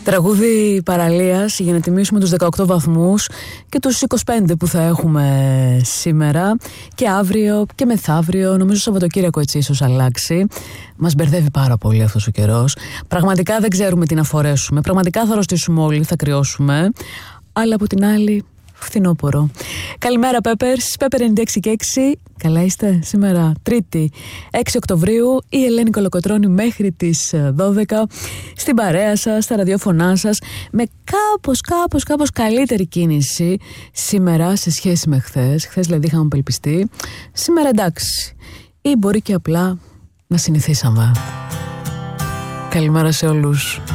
Τραγούδι παραλίας για να τιμήσουμε τους 18 βαθμούς και τους 25 που θα έχουμε σήμερα και αύριο και μεθαύριο. Νομίζω Σαββατοκύριακο έτσι ίσως αλλάξει. Μας μπερδεύει πάρα πολύ αυτός ο καιρός. Πραγματικά δεν ξέρουμε τι να φορέσουμε. Πραγματικά θα αρρωστήσουμε όλοι, θα κρυώσουμε. Αλλά από την άλλη, φθινόπωρο. Καλημέρα Peppers, Pepper 96 και 6. Καλά είστε σήμερα, Τρίτη 6 Οκτωβρίου. Η Ελένη Κολοκοτρώνη μέχρι τις 12 στην παρέα σας, στα ραδιόφωνά σας, με κάπως καλύτερη κίνηση σήμερα σε σχέση με χθες. Χθες δηλαδή είχαμε απελπιστεί. Σήμερα εντάξει, ή μπορεί και απλά να συνηθίσαμε. Καλημέρα σε όλους.